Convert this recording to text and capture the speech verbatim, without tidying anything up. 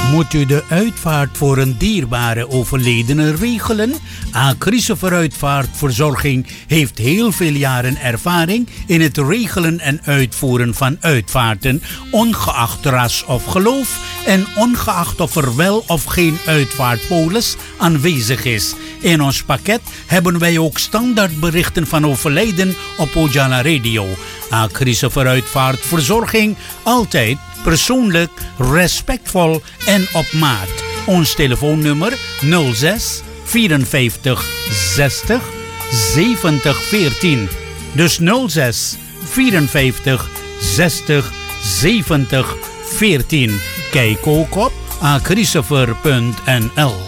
Moet u de uitvaart voor een dierbare overledene regelen? Christopher Uitvaartverzorging heeft heel veel jaren ervaring in het regelen en uitvoeren van uitvaarten, ongeacht ras of geloof en ongeacht of er wel of geen uitvaartpolis aanwezig is. In ons pakket hebben wij ook standaardberichten van overlijden op Ojala Radio. Christopher Uitvaartverzorging, altijd persoonlijk, respectvol en op maat. Ons telefoonnummer nul zes vierenvijftig zestig zeventig veertien. Dus nul zes vierenvijftig zestig zeventig veertien. Kijk ook op christopher punt n l.